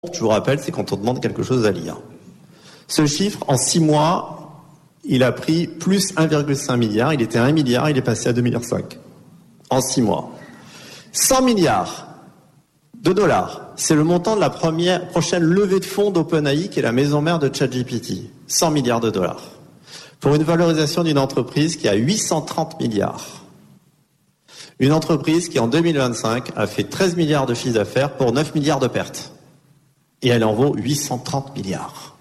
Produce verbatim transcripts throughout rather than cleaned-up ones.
Je vous rappelle, c'est quand on demande quelque chose à l'I A. Ce chiffre, en six mois, il a pris plus un virgule cinq milliard. Il était à un milliard, il est passé à deux virgule cinq milliards. En six mois. cent milliards de dollars. C'est le montant de la première, prochaine levée de fonds d'OpenAI, qui est la maison mère de ChatGPT. cent milliards de dollars. Pour une valorisation d'une entreprise qui a huit cent trente milliards. Une entreprise qui, en deux mille vingt-cinq, a fait treize milliards de chiffre d'affaires pour neuf milliards de pertes. Et elle en vaut huit cent trente milliards.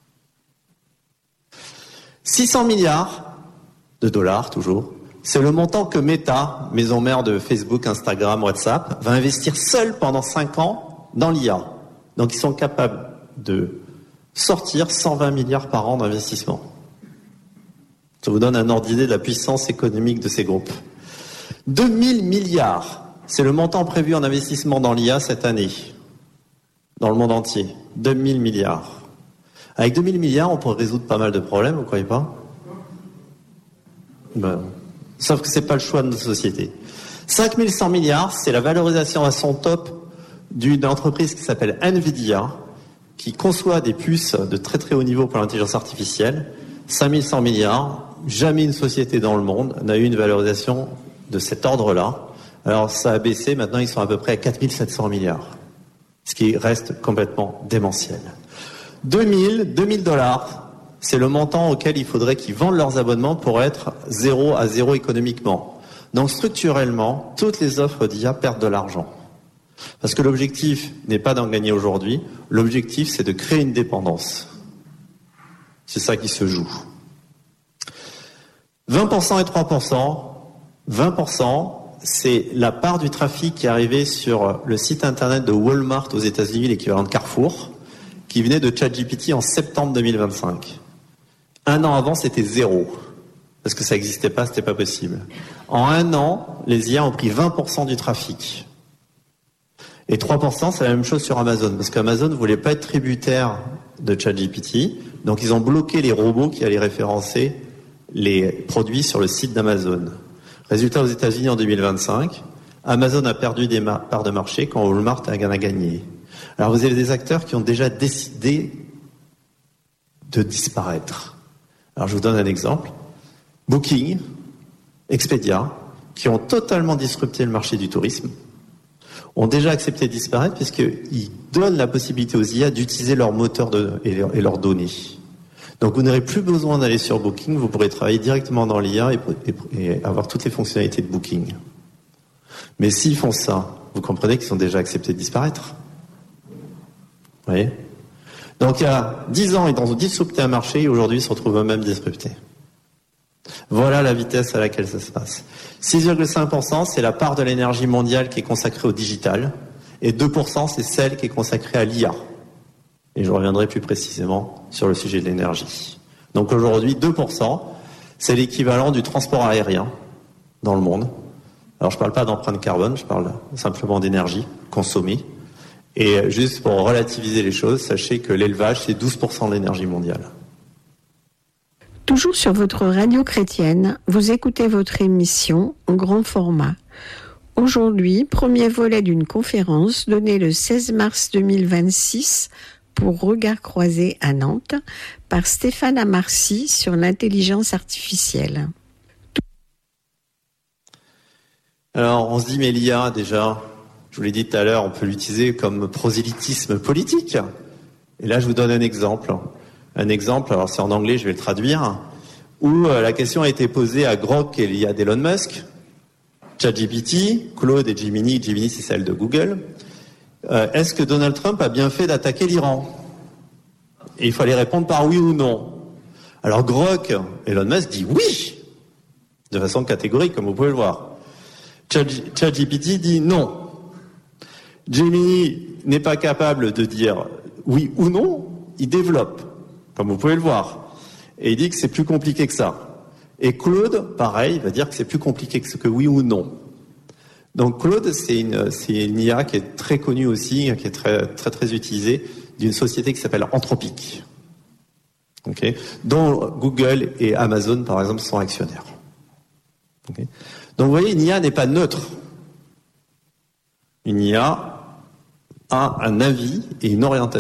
six cents milliards de dollars, toujours. C'est le montant que Meta, maison mère de Facebook, Instagram, WhatsApp, va investir seul pendant cinq ans dans l'I A. Donc ils sont capables de sortir cent vingt milliards par an d'investissement. Ça vous donne un ordre d'idée de la puissance économique de ces groupes. deux mille milliards, c'est le montant prévu en investissement dans l'I A cette année. Dans le monde entier. deux mille milliards. Avec deux mille milliards, on pourrait résoudre pas mal de problèmes, vous croyez pas? Ben, sauf que c'est pas le choix de notre société. cinq mille cent milliards, c'est la valorisation à son top d'une entreprise qui s'appelle Nvidia, qui conçoit des puces de très très haut niveau pour l'intelligence artificielle. cinq mille cent milliards, jamais une société dans le monde n'a eu une valorisation de cet ordre-là. Alors ça a baissé, maintenant ils sont à peu près à quatre mille sept cents milliards. Ce qui reste complètement démentiel. deux mille, deux mille dollars, c'est le montant auquel il faudrait qu'ils vendent leurs abonnements pour être zéro à zéro économiquement. Donc structurellement, toutes les offres d'I A perdent de l'argent. Parce que l'objectif n'est pas d'en gagner aujourd'hui, l'objectif c'est de créer une dépendance. C'est ça qui se joue. vingt pour cent et trois pour cent, vingt pour cent, c'est la part du trafic qui est arrivé sur le site internet de Walmart aux États-Unis, l'équivalent de Carrefour, qui venait de ChatGPT en septembre deux mille vingt-cinq. Un an avant, c'était zéro. Parce que ça n'existait pas, c'était pas possible. En un an, les I A ont pris vingt pour cent du trafic. Et trois pour cent, c'est la même chose sur Amazon. Parce qu'Amazon ne voulait pas être tributaire de ChatGPT. Donc ils ont bloqué les robots qui allaient référencer les produits sur le site d'Amazon. Résultat, aux États-Unis en deux mille vingt-cinq, Amazon a perdu des mar- parts de marché quand Walmart a gagné. Alors vous avez des acteurs qui ont déjà décidé de disparaître. Alors je vous donne un exemple. Booking, Expedia, qui ont totalement disrupté le marché du tourisme, ont déjà accepté de disparaître puisqu'ils donnent la possibilité aux I A d'utiliser leur moteur de, et, leur, et leurs données. Donc vous n'aurez plus besoin d'aller sur Booking, vous pourrez travailler directement dans l'I A et, et, et avoir toutes les fonctionnalités de Booking. Mais s'ils font ça, vous comprenez qu'ils ont déjà accepté de disparaître. Vous voyez ? Donc il y a dix ans, ils ont disrupté un marché et aujourd'hui ils se retrouvent eux-mêmes disruptés. Voilà la vitesse à laquelle ça se passe. six virgule cinq pour cent, c'est la part de l'énergie mondiale qui est consacrée au digital et deux pour cent, c'est celle qui est consacrée à l'I A. Et je reviendrai plus précisément sur le sujet de l'énergie. Donc aujourd'hui, deux pour cent, c'est l'équivalent du transport aérien dans le monde. Alors je ne parle pas d'empreinte carbone, je parle simplement d'énergie consommée. Et juste pour relativiser les choses, sachez que l'élevage, c'est douze pour cent de l'énergie mondiale. Toujours sur votre radio chrétienne, vous écoutez votre émission en grand format. Aujourd'hui, premier volet d'une conférence donnée le seize mars deux mille vingt-six pour Regard Croisé à Nantes par Stéphane Amarcy sur l'intelligence artificielle. Alors, on se dit, mais l'I A, déjà, je vous l'ai dit tout à l'heure, on peut l'utiliser comme prosélytisme politique. Et là, je vous donne un exemple. Un exemple, alors c'est en anglais, je vais le traduire, où la question a été posée à Grok et l'I A d'Elon Musk, ChatGPT, Claude et Gemini, Gemini c'est celle de Google. Euh, est-ce que Donald Trump a bien fait d'attaquer l'Iran ? Et il fallait répondre par oui ou non. Alors Grok, Elon Musk dit oui, de façon catégorique, comme vous pouvez le voir. ChatGPT dit non. Gemini n'est pas capable de dire oui ou non, il développe, comme vous pouvez le voir. Et il dit que c'est plus compliqué que ça. Et Claude, pareil, va dire que c'est plus compliqué que ce que oui ou non. Donc Claude, c'est une, c'est une I A qui est très connue aussi, qui est très très très utilisée, d'une société qui s'appelle Anthropic, okay, dont Google et Amazon, par exemple, sont actionnaires. Okay. Donc vous voyez, une I A n'est pas neutre. Une I A a un avis et une orientation